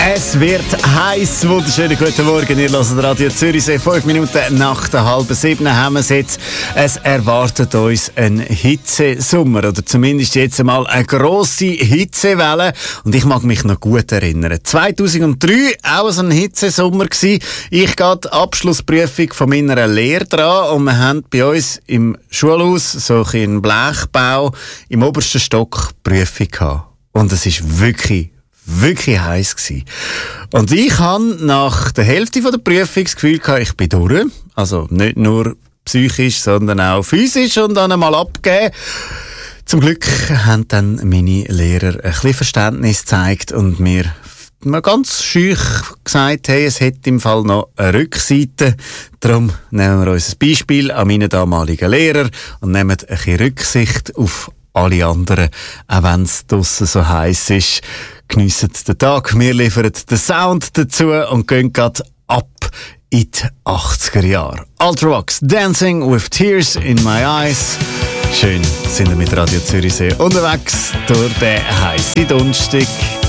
Es wird heiß. Wunderschönen guten Morgen. Ihr hört Radio Zürichsee. 5 Minuten nach der 6:30 haben wir es jetzt. Es erwartet uns ein Hitzesommer. Oder zumindest jetzt einmal eine grosse Hitzewelle. Und ich mag mich noch gut erinnern. 2003 auch so ein Hitzesommer gsi. Ich gehe die Abschlussprüfung von meiner Lehre dran. Und wir haben bei uns im Schulhaus so einen Blechbau im obersten Stock Prüfung gehabt. Und es ist wirklich heiß gsi. Und ich habe nach der Hälfte der Prüfung das Gefühl gehabt, ich bin durch. Also nicht nur psychisch, sondern auch physisch und dann einmal abgegeben. Zum Glück haben dann meine Lehrer ein bisschen Verständnis gezeigt und mir ganz schüch gesagt, hey, es hätte im Fall noch eine Rückseite. Darum nehmen wir uns ein Beispiel an meinen damaligen Lehrer und nehmen ein bisschen Rücksicht auf alle anderen, auch wenn es draussen so heiß ist. Geniessen den Tag, wir liefern den Sound dazu und gehen grad ab in die 80er Jahre. Ultravox, Dancing with Tears in My Eyes. Schön sind wir mit Radio Zürichsee unterwegs durch den heißen Donnerstag.